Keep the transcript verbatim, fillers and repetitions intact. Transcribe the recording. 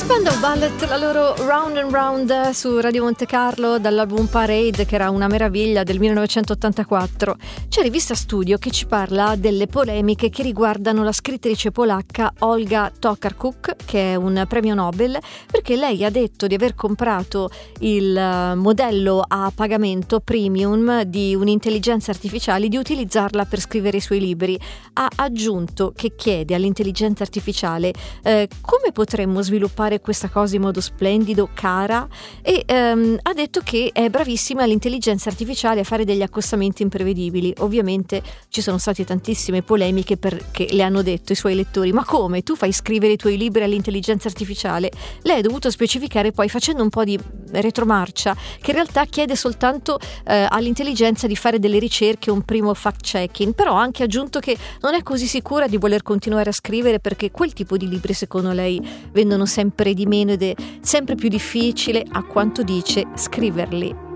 Spandau Ballet, la loro Round and Round su Radio Monte Carlo dall'album Parade, che era una meraviglia, del millenovecentottantaquattro. C'è Rivista Studio che ci parla delle polemiche che riguardano la scrittrice polacca Olga Tokarczuk, che è un premio Nobel, perché lei ha detto di aver comprato il modello a pagamento premium di un'intelligenza artificiale, di utilizzarla per scrivere i suoi libri. Ha aggiunto che chiede all'intelligenza artificiale eh, come potremmo sviluppare questa cosa in modo splendido, cara, e ehm, ha detto che è bravissima l'intelligenza artificiale a fare degli accostamenti imprevedibili. Ovviamente ci sono state tantissime polemiche perché le hanno detto i suoi lettori: ma come, tu fai scrivere i tuoi libri all'intelligenza artificiale? Lei ha dovuto specificare poi, facendo un po' di retromarcia, che in realtà chiede soltanto eh, all'intelligenza di fare delle ricerche, un primo fact checking, però ha anche aggiunto che non è così sicura di voler continuare a scrivere, perché quel tipo di libri secondo lei vendono sempre di meno ed è sempre più difficile, a quanto dice, scriverli.